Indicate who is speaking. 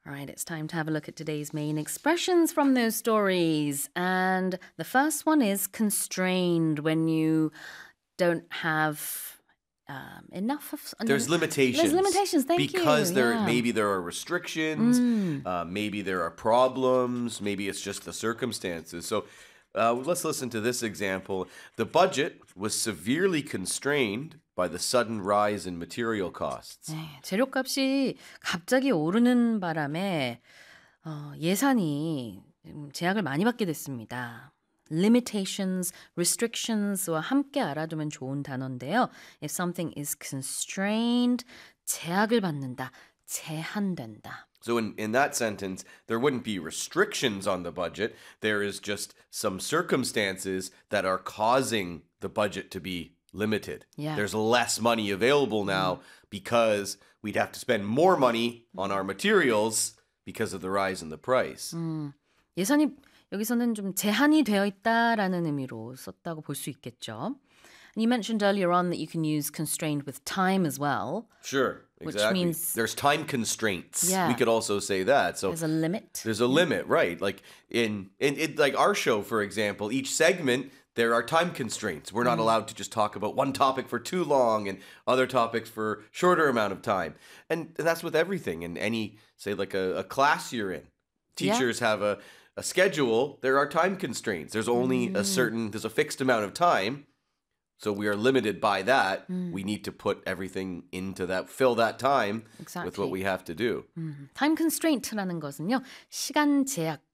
Speaker 1: All right, it's time to have a look at today's main expressions from those stories. And the first one is constrained, when you don't have enough of...
Speaker 2: There's limitations.
Speaker 1: There's limitations, thank you.
Speaker 2: Because
Speaker 1: Yeah.
Speaker 2: maybe there are restrictions, maybe there are problems, maybe it's just the circumstances. So let's listen to this example. The budget was severely constrained by the sudden rise in material costs.
Speaker 1: 네, 재료값이 갑자기 오르는 바람에 예산이 제약을 많이 받게 됐습니다. Limitations, restrictions와 함께 알아두면 좋은 단어인데요. If something is constrained, 제약을 받는다, 제한된다.
Speaker 2: So in that sentence, there wouldn't be restrictions on the budget. There is just some circumstances that are causing the budget to be limited.
Speaker 1: Yeah.
Speaker 2: There's less money available now because we'd have to spend more money on our materials because of the rise in the price.
Speaker 1: 예산이 여기서는 좀 제한이 되어 있다라는 의미로 썼다고 볼 수 있겠죠. And you mentioned earlier on that you can use constrained with time as well.
Speaker 2: Sure,
Speaker 1: Which
Speaker 2: exactly.
Speaker 1: means-
Speaker 2: there's time constraints.
Speaker 1: Yeah.
Speaker 2: We could also say that. So
Speaker 1: There's a limit.
Speaker 2: there's a limit, right? Like in like our show, for example, each segment there are time constraints. We're not allowed to just talk about one topic for too long and other topics for shorter amount of time. And that's with everything. In any, say, like a class you're in, teachers have a schedule. There are time constraints. There's only there's a fixed amount of time. So we are limited by that. We need to put everything into that, fill that time with
Speaker 1: Exactly.
Speaker 2: what we have to do.
Speaker 1: Time constraint라는 것은요, 시간 제약,